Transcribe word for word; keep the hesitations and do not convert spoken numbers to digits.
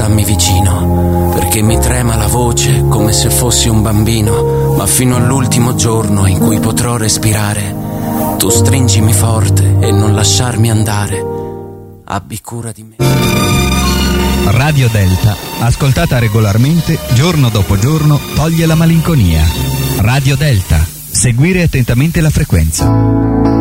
stammi vicino, perché mi trema la voce come se fossi un bambino, ma fino all'ultimo giorno in cui potrò respirare, tu stringimi forte e non lasciarmi andare, abbi cura di me. Radio Delta, ascoltata regolarmente, giorno dopo giorno, toglie la malinconia. Radio Delta, seguire attentamente la frequenza.